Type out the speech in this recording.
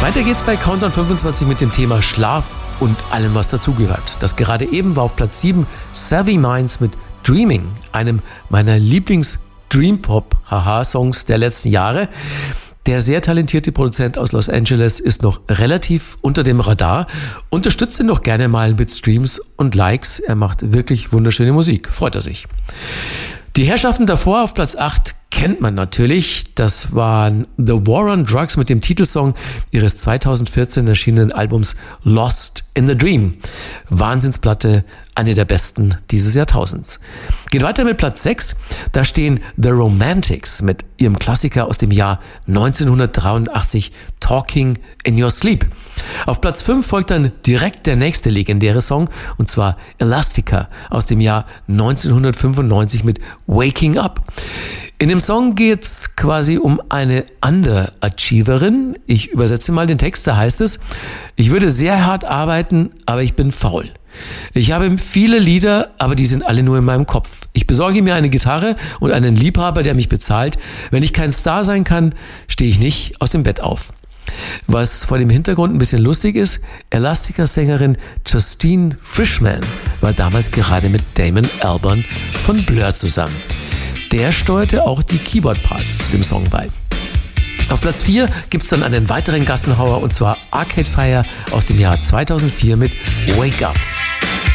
Weiter geht's bei Countdown 25 mit dem Thema Schlaf und allem, was dazugehört. Das gerade eben war auf Platz 7 Savvy Minds mit Dreaming, einem meiner Lieblings-Dream-Pop-Songs der letzten Jahre. Der sehr talentierte Produzent aus Los Angeles ist noch relativ unter dem Radar. Unterstützt ihn doch gerne mal mit Streams und Likes. Er macht wirklich wunderschöne Musik. Freut er sich. Die Herrschaften davor auf Platz 8 kennt man natürlich. Das waren The War on Drugs mit dem Titelsong ihres 2014 erschienenen Albums Lost in the Dream. Wahnsinnsplatte, eine der besten dieses Jahrtausends. Geht weiter mit Platz 6. Da stehen The Romantics mit ihrem Klassiker aus dem Jahr 1983 Talking in Your Sleep. Auf Platz 5 folgt dann direkt der nächste legendäre Song, und zwar Elastica aus dem Jahr 1995 mit Waking Up. In dem Song geht's quasi um eine Underachieverin. Ich übersetze mal den Text, da heißt es: Ich würde sehr hart arbeiten, aber ich bin faul. Ich habe viele Lieder, aber die sind alle nur in meinem Kopf. Ich besorge mir eine Gitarre und einen Liebhaber, der mich bezahlt. Wenn ich kein Star sein kann, stehe ich nicht aus dem Bett auf. Was vor dem Hintergrund ein bisschen lustig ist, Elastica-Sängerin Justine Frischman war damals gerade mit Damon Albarn von Blur zusammen. Der steuerte auch die Keyboard-Parts zu dem Song bei. Auf Platz 4 gibt es dann einen weiteren Gassenhauer, und zwar Arcade Fire aus dem Jahr 2004 mit Wake Up.